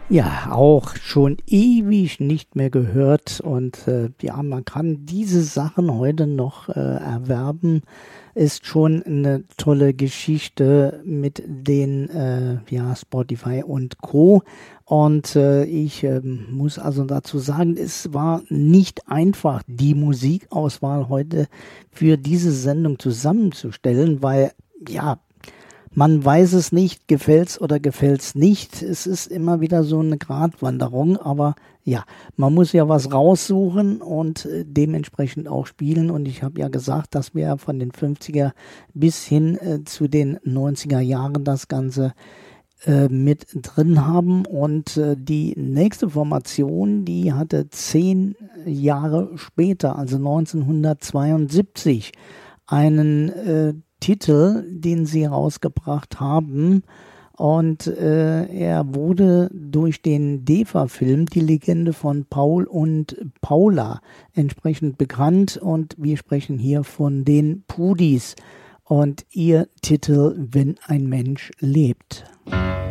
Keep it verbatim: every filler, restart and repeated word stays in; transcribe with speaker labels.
Speaker 1: Ja, auch schon ewig nicht mehr gehört und äh, ja, man kann diese Sachen heute noch äh, erwerben. Ist schon eine tolle Geschichte mit den äh, ja, Spotify und Co. Und äh, ich äh, muss also dazu sagen, es war nicht einfach, die Musikauswahl heute für diese Sendung zusammenzustellen, weil ja, man weiß es nicht, gefällt's oder gefällt's nicht. Es ist immer wieder so eine Gratwanderung, aber ja, man muss ja was raussuchen und äh, dementsprechend auch spielen. Und ich habe ja gesagt, dass wir von den fünfziger bis hin äh, zu den neunziger Jahren das Ganze äh, mit drin haben. Und äh, die nächste Formation, die hatte zehn Jahre später, also neunzehnhundertzweiundsiebzig, einen äh, Titel, den sie rausgebracht haben. Und äh, er wurde durch den D E F A-Film Die Legende von Paul und Paula entsprechend bekannt. Und wir sprechen hier von den Pudis und ihr Titel Wenn ein Mensch lebt.